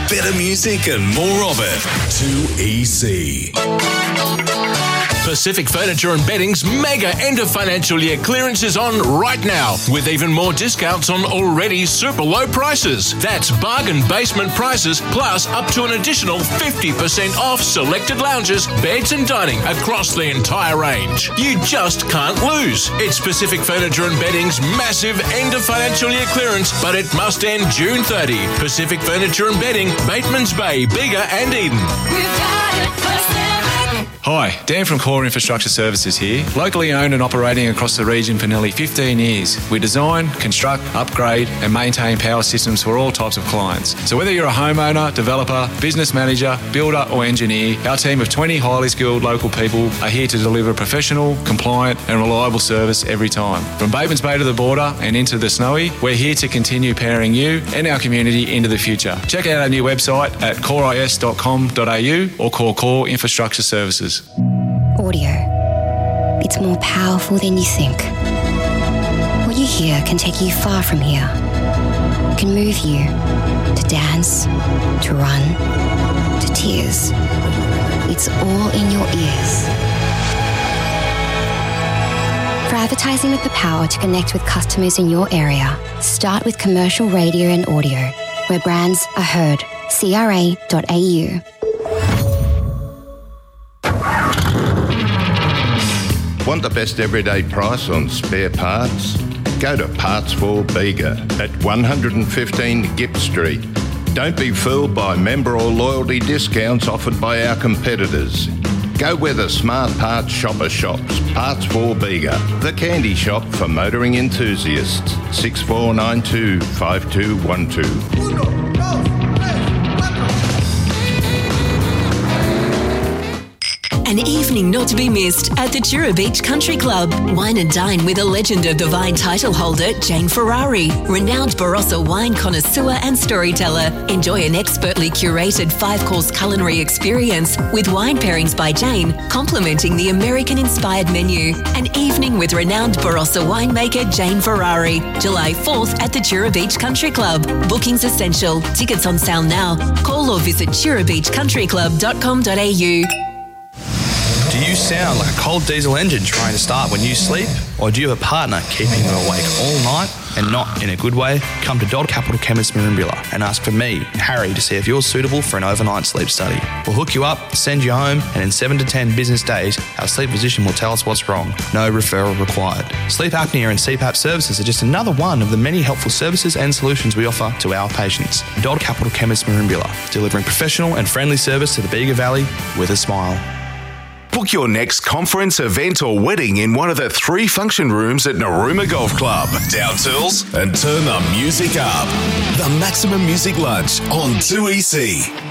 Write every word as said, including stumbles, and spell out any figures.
Better music and more of it. two E C. Pacific Furniture and Bedding's mega end of financial year clearance is on right now, with even more discounts on already super low prices. That's bargain basement prices, plus up to an additional fifty percent off selected lounges, beds and dining across the entire range. You just can't lose. It's Pacific Furniture and Bedding's massive end of financial year clearance, but it must end June thirtieth. Pacific Furniture and Bedding, Bateman's Bay, Bega and Eden. We've got it for Hi, Dan from Core Infrastructure Services here. Locally owned and operating across the region for nearly fifteen years. We design, construct, upgrade and maintain power systems for all types of clients. So whether you're a homeowner, developer, business manager, builder or engineer, our team of twenty highly skilled local people are here to deliver professional, compliant and reliable service every time. From Batemans Bay to the border and into the Snowy, we're here to continue powering you and our community into the future. Check out our new website at coreis dot com dot a u or call Core Infrastructure Services. Audio. It's more powerful than you think. What you hear can take you far from here. It can move you to dance, to run, to tears. It's all in your ears. For advertising with the power to connect with customers in your area, start with commercial radio and audio, where brands are heard. C R A dot A U. Want the best everyday price on spare parts? Go to Parts for Bega at one fifteen Gipp Street. Don't be fooled by member or loyalty discounts offered by our competitors. Go where the smart parts shopper shops. Parts for Bega, the candy shop for motoring enthusiasts. six four nine two, five two one two. An evening not to be missed at the Tura Beach Country Club. Wine and dine with a legend of the vine title holder, Jane Ferrari, renowned Barossa wine connoisseur and storyteller. Enjoy an expertly curated five-course culinary experience with wine pairings by Jane, complementing the American-inspired menu. An evening with renowned Barossa winemaker Jane Ferrari. July fourth at the Tura Beach Country Club. Bookings essential. Tickets on sale now. Call or visit tura beach country club dot com dot a u. Do you sound like a cold diesel engine trying to start when you sleep? Or do you have a partner keeping you awake all night and not in a good way? Come to Dodd Capital Chemist Merimbula and ask for me, Harry, to see if you're suitable for an overnight sleep study. We'll hook you up, send you home, and in seven to ten business days, our sleep physician will tell us what's wrong. No referral required. Sleep apnea and C PAP services are just another one of the many helpful services and solutions we offer to our patients. Dodd Capital Chemist Merimbula, delivering professional and friendly service to the Bega Valley with a smile. Book your next conference, event or wedding in one of the three function rooms at Narooma Golf Club. Down tools and turn the music up. The Maximum Music Lunch on two E C.